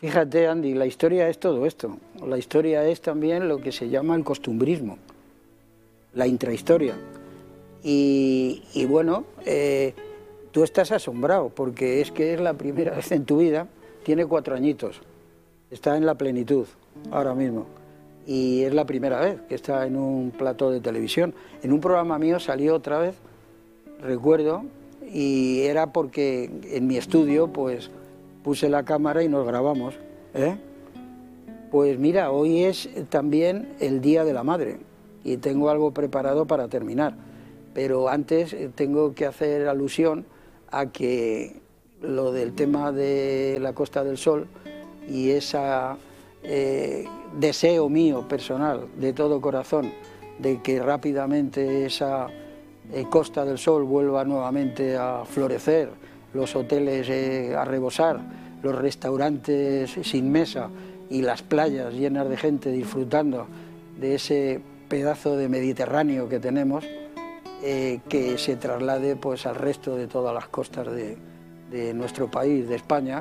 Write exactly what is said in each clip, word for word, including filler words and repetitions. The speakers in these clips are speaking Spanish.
Fíjate, Andy, la historia es todo esto. La historia es también lo que se llama el costumbrismo, la intrahistoria. Y, y bueno, eh, tú estás asombrado, porque es que es la primera vez en tu vida, tiene cuatro añitos, está en la plenitud ahora mismo. Y es la primera vez que está en un plató de televisión. En un programa mío salió otra vez, recuerdo, y era porque en mi estudio pues puse la cámara y nos grabamos, ¿eh? Pues mira, hoy es también el Día de la Madre y tengo algo preparado para terminar, pero antes tengo que hacer alusión a que lo del tema de la Costa del Sol y esa eh, deseo mío personal de todo corazón de que rápidamente esa eh, Costa del Sol vuelva nuevamente a florecer, los hoteles eh, a rebosar, los restaurantes sin mesa y las playas llenas de gente disfrutando de ese pedazo de Mediterráneo que tenemos, eh, que se traslade pues al resto de todas las costas de, de nuestro país, de España,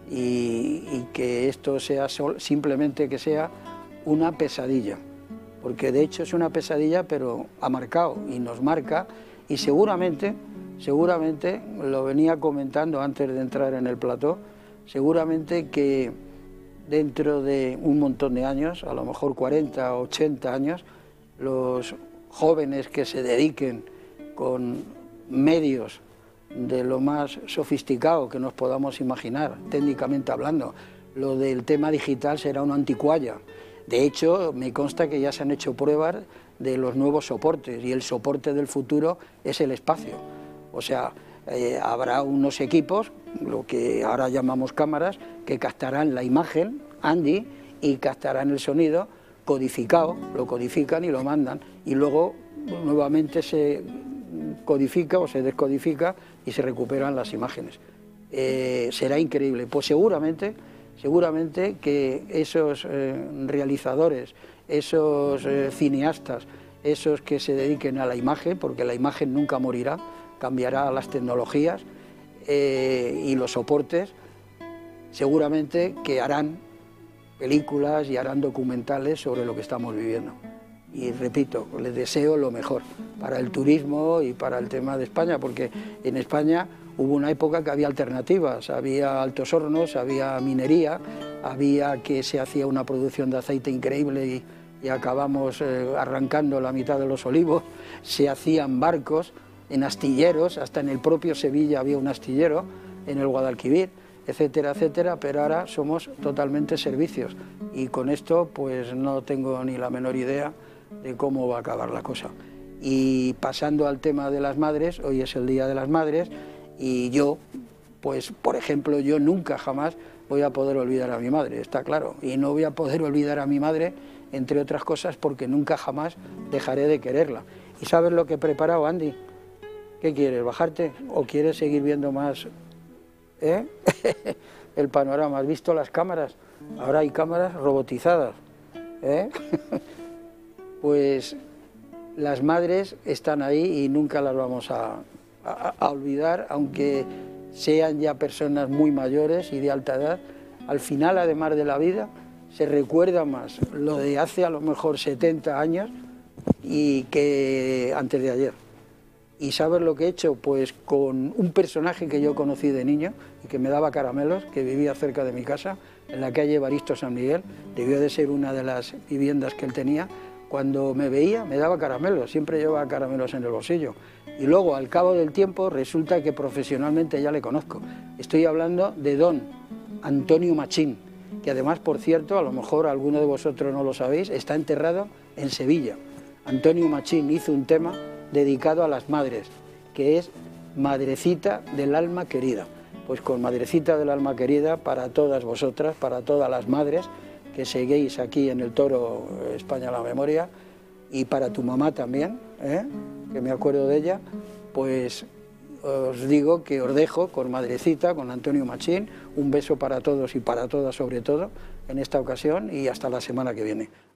y, y que esto sea sol, simplemente que sea una pesadilla, porque de hecho es una pesadilla, pero ha marcado y nos marca, y seguramente, seguramente, lo venía comentando antes de entrar en el plató, seguramente que dentro de un montón de años, a lo mejor cuarenta o ochenta años, los jóvenes que se dediquen con medios de lo más sofisticado que nos podamos imaginar, técnicamente hablando, lo del tema digital será una anticualla. De hecho, me consta que ya se han hecho pruebas de los nuevos soportes y el soporte del futuro es el espacio. O sea, eh, habrá unos equipos, lo que ahora llamamos cámaras, que captarán la imagen, Andy, y captarán el sonido codificado, lo codifican y lo mandan, y luego nuevamente se codifica o se descodifica y se recuperan las imágenes. Eh, será increíble. Pues seguramente, seguramente que esos eh, realizadores, esos eh, cineastas, esos que se dediquen a la imagen, porque la imagen nunca morirá, cambiará las tecnologías eh, y los soportes, seguramente que harán películas y harán documentales sobre lo que estamos viviendo. Y repito, les deseo lo mejor para el turismo y para el tema de España, porque en España hubo una época que había alternativas, había altos hornos, había minería, había que se hacía una producción de aceite increíble y, y acabamos eh, arrancando la mitad de los olivos, se hacían barcos en astilleros, hasta en el propio Sevilla había un astillero, en el Guadalquivir, etcétera, etcétera, pero ahora somos totalmente servicios y con esto pues no tengo ni la menor idea de cómo va a acabar la cosa. Y pasando al tema de las madres, hoy es el Día de las Madres y yo, pues por ejemplo, yo nunca jamás voy a poder olvidar a mi madre, está claro, y no voy a poder olvidar a mi madre, entre otras cosas, porque nunca jamás dejaré de quererla. ¿Y sabes lo que he preparado, Andy? ¿Qué quieres, bajarte o quieres seguir viendo más ¿eh? el panorama? ¿Has visto las cámaras? Ahora hay cámaras robotizadas, ¿eh? Pues las madres están ahí y nunca las vamos a, a, a olvidar, aunque sean ya personas muy mayores y de alta edad. Al final, además de la vida, se recuerda más lo de hace a lo mejor setenta años y que antes de ayer. ¿Y sabes lo que he hecho? Pues con un personaje que yo conocí de niño y que me daba caramelos, que vivía cerca de mi casa, en la calle Evaristo San Miguel, debió de ser una de las viviendas que él tenía. Cuando me veía me daba caramelos, siempre llevaba caramelos en el bolsillo. Y luego, al cabo del tiempo, resulta que profesionalmente ya le conozco. Estoy hablando de don Antonio Machín, que además, por cierto, a lo mejor alguno de vosotros no lo sabéis, está enterrado en Sevilla. Antonio Machín hizo un tema dedicado a las madres, que es Madrecita del Alma Querida. Pues con Madrecita del Alma Querida para todas vosotras, para todas las madres que seguís aquí en el Toro España a la Memoria, y para tu mamá también, ¿eh? que me acuerdo de ella, pues os digo que os dejo con Madrecita, con Antonio Machín, un beso para todos y para todas sobre todo en esta ocasión y hasta la semana que viene.